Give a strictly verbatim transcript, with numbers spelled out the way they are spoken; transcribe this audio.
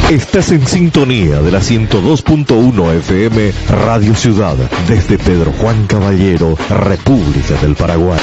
Estás en sintonía de la ciento dos punto uno F M Radio Ciudad, desde Pedro Juan Caballero, República del Paraguay.